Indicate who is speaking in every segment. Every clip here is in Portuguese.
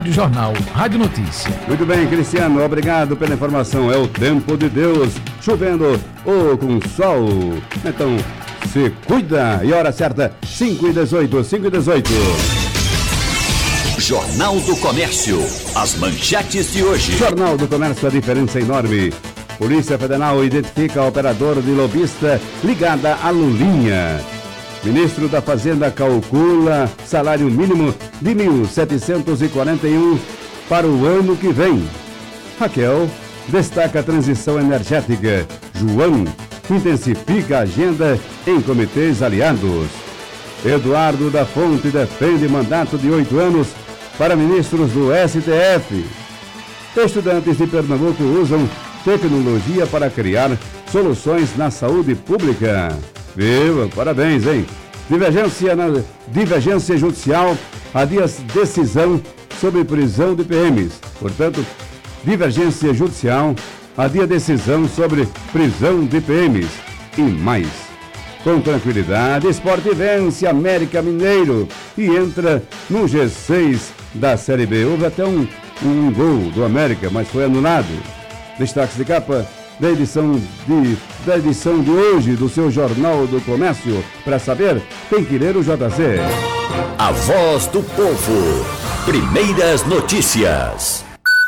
Speaker 1: Jornal Rádio Notícia.
Speaker 2: Muito bem, Cristiano, obrigado pela informação. É o tempo de Deus, chovendo ou com sol. Então, se cuida. E hora certa, 5h18, 5h18.
Speaker 3: Jornal do Comércio, as manchetes de hoje.
Speaker 2: Jornal do Comércio, a diferença é enorme. Polícia Federal identifica operador de lobista ligada a Lulinha. Ministro da Fazenda calcula salário mínimo de 1.741 para o ano que vem. Raquel destaca a transição energética. João intensifica a agenda em comitês aliados. Eduardo da Fonte defende mandato de 8 anos para ministros do STF. Estudantes de Pernambuco usam tecnologia para criar soluções na saúde pública. Viva, parabéns, hein? Divergência judicial adia decisão sobre prisão de PMs. Portanto, divergência judicial adia decisão sobre prisão de PMs e mais. Com tranquilidade, Sport vence América Mineiro e entra no G6 da Série B. Houve até um gol do América, mas foi anulado. Destaques de capa da edição de hoje do seu Jornal do Comércio. Para saber, tem que ler o JC.
Speaker 3: A voz do povo. Primeiras notícias.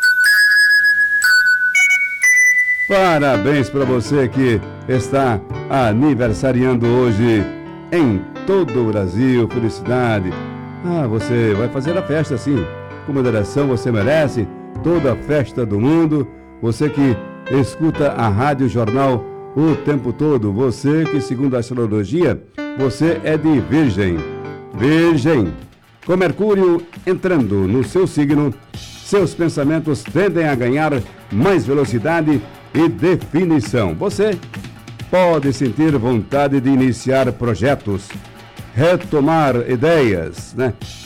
Speaker 2: Parabéns para você que está aniversariando hoje em todo o Brasil. Felicidade. Você vai fazer a festa sim. Com moderação, você merece toda a festa do mundo. Você que escuta a Rádio Jornal o tempo todo. Você que, segundo a astrologia, você é de Virgem. Virgem, com Mercúrio entrando no seu signo, seus pensamentos tendem a ganhar mais velocidade e definição. Você pode sentir vontade de iniciar projetos, retomar ideias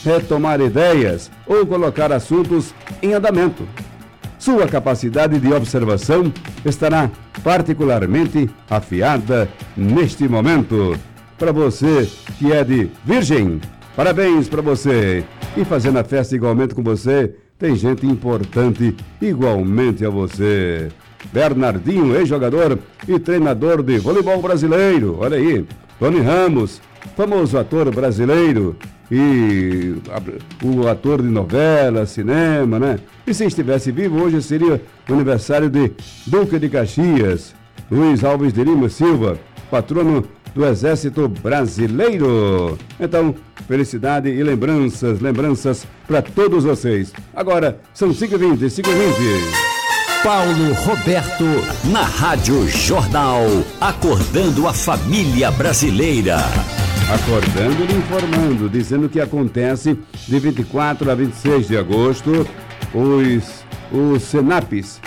Speaker 2: ou colocar assuntos em andamento. Sua capacidade de observação estará particularmente afiada neste momento. Para você que é de Virgem, parabéns para você. E fazendo a festa igualmente com você, tem gente importante igualmente a você. Bernardinho, ex-jogador e treinador de voleibol brasileiro. Olha aí, Tony Ramos, famoso ator brasileiro e o ator de novela, cinema, né? E se estivesse vivo, hoje seria o aniversário de Duque de Caxias, Luiz Alves de Lima Silva, patrono do Exército Brasileiro. Então, felicidade e lembranças para todos vocês. Agora, são 5h20, 5h20.
Speaker 3: Paulo Roberto, na Rádio Jornal, acordando a família brasileira.
Speaker 2: Acordando e informando, dizendo que acontece de 24 a 26 de agosto, os Senaps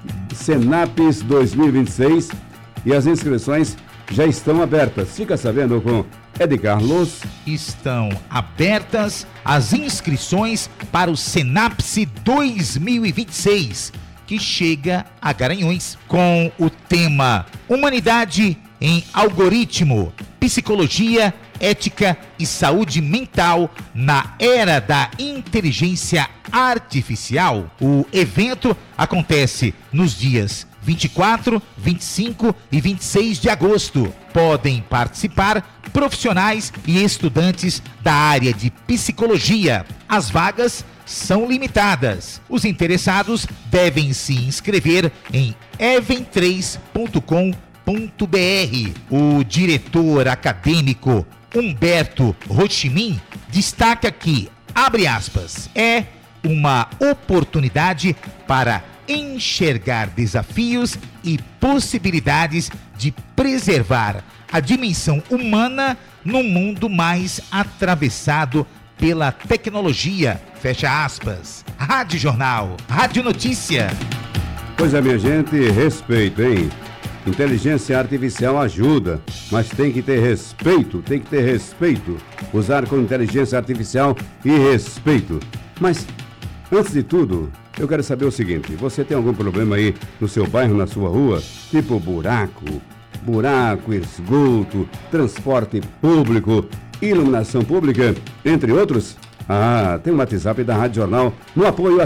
Speaker 2: 2026, e as inscrições já estão abertas. Fica sabendo com Ed Carlos.
Speaker 1: Estão abertas as inscrições para o Senaps 2026, que chega a Garanhuns, com o tema Humanidade em Algoritmo, Psicologia, Ética e Saúde Mental na Era da Inteligência Artificial. O evento acontece nos dias 24, 25 e 26 de agosto. Podem participar profissionais e estudantes da área de psicologia. As vagas são limitadas. Os interessados devem se inscrever em even3.com.br. O diretor acadêmico Humberto Rochimin destaca que, abre aspas, é uma oportunidade para enxergar desafios e possibilidades de preservar a dimensão humana num mundo mais atravessado pela tecnologia, fecha aspas. Rádio Jornal, Rádio Notícia.
Speaker 2: Pois é, minha gente, respeito, hein? Inteligência artificial ajuda, mas tem que ter respeito. Usar com inteligência artificial e respeito. Mas, antes de tudo, eu quero saber o seguinte: você tem algum problema aí no seu bairro, na sua rua? Tipo buraco, esgoto, transporte público, iluminação pública, entre outros? Ah, tem um WhatsApp da Rádio Jornal no apoio a